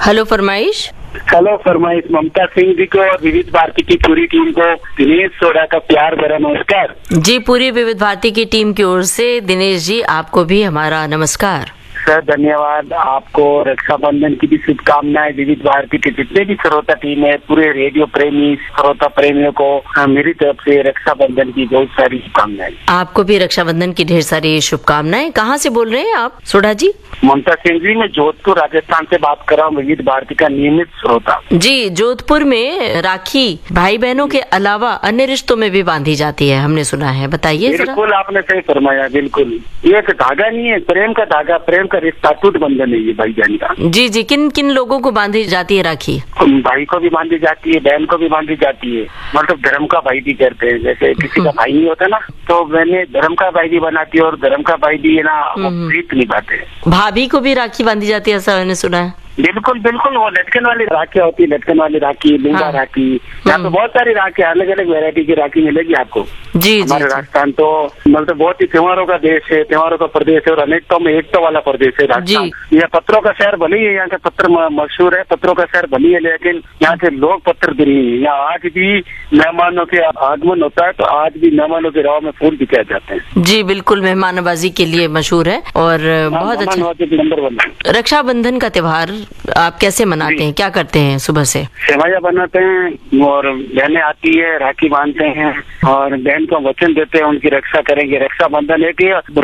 Hello फरमाइश। Hello फरमाइश। ममता सिंह जी को और विविध भारती की पूरी टीम को दिनेश सोडा का प्यार भरा नमस्कार। जी, पूरी विविध भारती की टीम की ओर से दिनेश जी आपको भी हमारा नमस्कार। सर धन्यवाद। आपको रक्षाबंधन की भी शुभकामनाएं। विविध भारती के जितने भी श्रोता टीम है, पूरे रेडियो प्रेमी श्रोता प्रेमियों को मेरी तरफ से रक्षाबंधन की बहुत सारी शुभकामनाएं। आपको भी रक्षाबंधन की ढेर सारी शुभकामनाएं। कहाँ से बोल रहे हैं आप सोडा जी? ममता सिंह जी, मैं जोधपुर राजस्थान से बात कर रहा हूँ, विविध भारती का नियमित श्रोता। जी, जोधपुर में राखी भाई बहनों के अलावा अन्य रिश्तों में भी बांधी जाती है, हमने सुना है, बताइए जरा। बिल्कुल, आपने सही फरमाया। बिल्कुल, ये एक धागा नहीं है, प्रेम का धागा, प्रेम का रिश्ता, टूट बंधन है ये भाईजान का। जी जी, किन किन लोगों को बांधी जाती है राखी? भाई को भी बांधी जाती है, बहन को भी बांधी जाती है। मतलब धर्म का भाई भी करते हैं। जैसे किसी का भाई नहीं होता ना, तो मैंने धर्म का भाई भी बनाती है, और धर्म का भाई भी है ना, वो प्रीत निभाते हैं। भाभी को भी राखी बांधी जाती है, ऐसा मैंने सुना है। बिल्कुल बिल्कुल, वो लटकन वाली राखी होती है, लटकन वाली राखी, लुंगा राखी। यहाँ पे बहुत सारी राखी, अलग अलग वैरायटी की राखी मिलेगी आपको। जी हमारे राजस्थान तो मतलब बहुत ही त्योहारों का देश है, त्योहारों का प्रदेश है, और अनेकता में एकता वाला प्रदेश है राजस्थान। यह पत्रों का शहर भले ही है, यहाँ के पत्र मशहूर है, पत्रों का शहर भले है, लेकिन यहाँ के लोग पत्र प्रिय है। यहाँ आज भी मेहमानों के आगमन होता है, तो आज भी मेहमानों के राह में फूल बिकाए जाते हैं। जी बिल्कुल, मेहमाननवाजी के लिए मशहूर है और बहुत अच्छा। नंबर 1। रक्षाबंधन का त्योहार आप कैसे मनाते हैं, क्या करते हैं सुबह से? सेवैया बनाते हैं और बहनें आती है, राखी बांधते हैं और बहन को वचन देते हैं उनकी रक्षा करेंगे। रक्षाबंधन एक